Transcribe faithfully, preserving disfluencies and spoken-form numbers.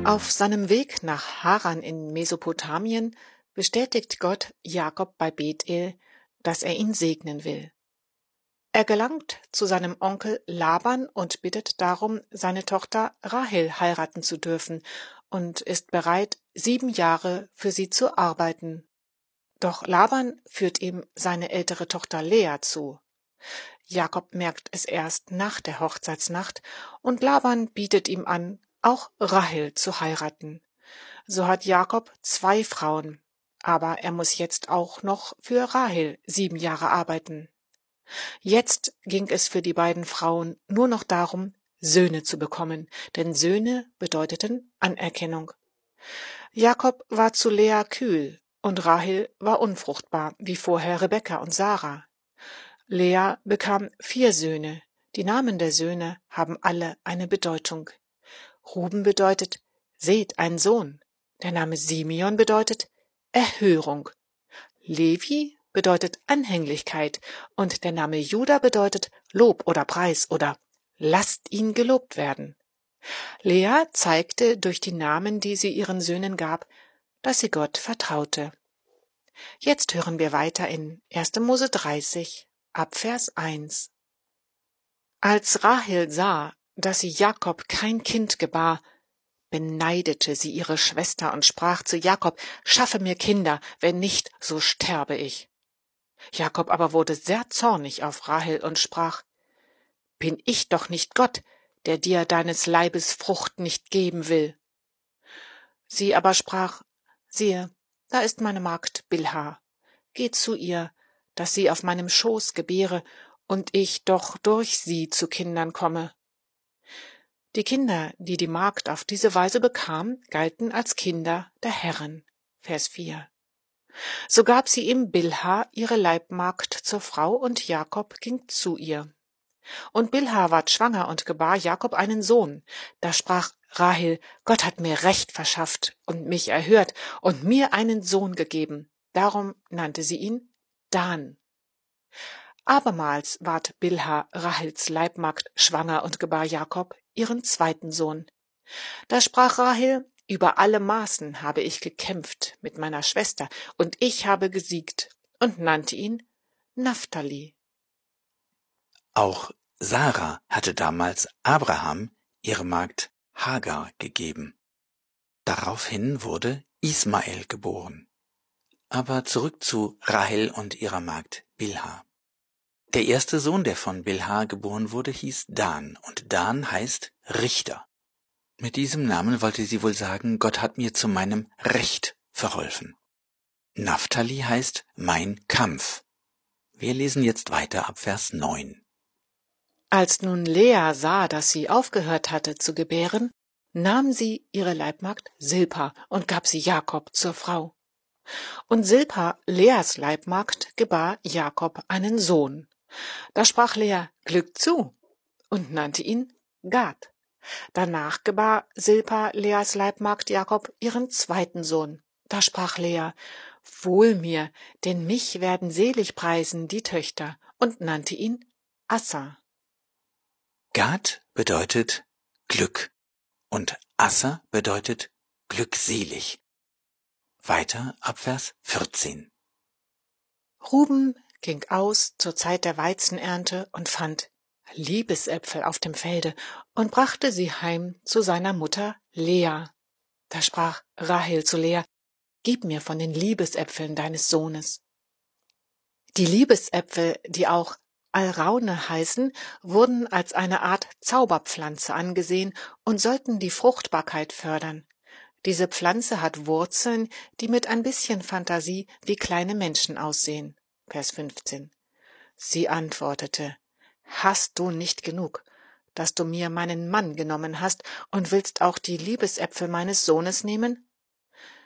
Auf seinem Weg nach Haran in Mesopotamien bestätigt Gott Jakob bei Bethel, dass er ihn segnen will. Er gelangt zu seinem Onkel Laban und bittet darum, seine Tochter Rahel heiraten zu dürfen und ist bereit, sieben Jahre für sie zu arbeiten. Doch Laban führt ihm seine ältere Tochter Lea zu. Jakob merkt es erst nach der Hochzeitsnacht und Laban bietet ihm an, auch Rahel zu heiraten. So hat Jakob zwei Frauen, aber er muss jetzt auch noch für Rahel sieben Jahre arbeiten. Jetzt ging es für die beiden Frauen nur noch darum, Söhne zu bekommen, denn Söhne bedeuteten Anerkennung. Jakob war zu Lea kühl und Rahel war unfruchtbar, wie vorher Rebekka und Sarah. Lea bekam vier Söhne. Die Namen der Söhne haben alle eine Bedeutung. Ruben bedeutet, seht, ein Sohn. Der Name Simeon bedeutet Erhörung. Levi bedeutet Anhänglichkeit und der Name Juda bedeutet Lob oder Preis oder lasst ihn gelobt werden. Lea zeigte durch die Namen, die sie ihren Söhnen gab, dass sie Gott vertraute. Jetzt hören wir weiter in erster Mose dreißig, ab Vers eins. Als Rahel sah, dass sie Jakob kein Kind gebar, beneidete sie ihre Schwester und sprach zu Jakob, schaffe mir Kinder, wenn nicht, so sterbe ich. Jakob aber wurde sehr zornig auf Rahel und sprach, bin ich doch nicht Gott, der dir deines Leibes Frucht nicht geben will. Sie aber sprach, siehe, da ist meine Magd Bilha, geh zu ihr, dass sie auf meinem Schoß gebäre und ich doch durch sie zu Kindern komme. Die Kinder, die die Magd auf diese Weise bekam, galten als Kinder der Herren. Vers vier. So gab sie ihm Bilha, ihre Leibmagd, zur Frau, und Jakob ging zu ihr. Und Bilha ward schwanger und gebar Jakob einen Sohn. Da sprach Rahel, Gott hat mir Recht verschafft und mich erhört und mir einen Sohn gegeben. Darum nannte sie ihn Dan. Abermals ward Bilha, Rahels Leibmagd, schwanger und gebar Jakob ihren zweiten Sohn. Da sprach Rahel, über alle Maßen habe ich gekämpft mit meiner Schwester, und ich habe gesiegt, und nannte ihn Naphtali. Auch Sarah hatte damals Abraham ihre Magd Hagar gegeben. Daraufhin wurde Ismael geboren. Aber zurück zu Rahel und ihrer Magd Bilha. Der erste Sohn, der von Bilha geboren wurde, hieß Dan, und Dan heißt Richter. Mit diesem Namen wollte sie wohl sagen, Gott hat mir zu meinem Recht verholfen. Naphtali heißt mein Kampf. Wir lesen jetzt weiter ab Vers neun. Als nun Lea sah, dass sie aufgehört hatte zu gebären, nahm sie ihre Leibmagd Silpa und gab sie Jakob zur Frau. Und Silpa, Leas Leibmagd, gebar Jakob einen Sohn. Da sprach Lea, Glück zu, und nannte ihn Gad. Danach gebar Silpa, Leas Leibmagd, Jakob ihren zweiten Sohn. Da sprach Lea, wohl mir, denn mich werden selig preisen die Töchter, und nannte ihn Assa. Gad bedeutet Glück und Assa bedeutet glückselig. Weiter ab Vers vierzehn. Ruben ging aus zur Zeit der Weizenernte und fand Liebesäpfel auf dem Felde und brachte sie heim zu seiner Mutter Lea. Da sprach Rahel zu Lea, gib mir von den Liebesäpfeln deines Sohnes. Die Liebesäpfel, die auch Alraune heißen, wurden als eine Art Zauberpflanze angesehen und sollten die Fruchtbarkeit fördern. Diese Pflanze hat Wurzeln, die mit ein bisschen Fantasie wie kleine Menschen aussehen. Vers fünfzehn. Sie antwortete, hast du nicht genug, dass du mir meinen Mann genommen hast und willst auch die Liebesäpfel meines Sohnes nehmen?